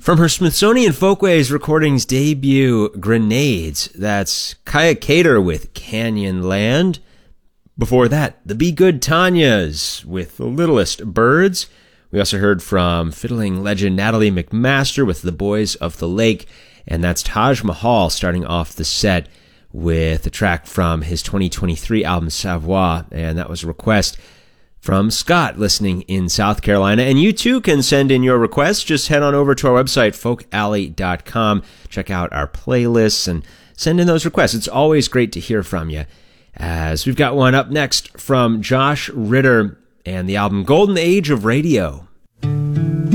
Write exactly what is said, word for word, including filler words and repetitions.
From her Smithsonian Folkways Recordings debut, Grenades, that's Kaya Cater with Canyon Land. Before that, the Be Good Tanyas with The Littlest Birds. We also heard from fiddling legend Natalie McMaster with The Boys of the Lake, and that's Taj Mahal starting off the set with a track from his twenty twenty-three album Savoir, and that was a request from Scott listening in South Carolina. And you too can send in your requests. Just head on over to our website, folk alley dot com. Check out our playlists and send in those requests. It's always great to hear from you. As we've got one up next from Josh Ritter and the album Golden Age of Radio.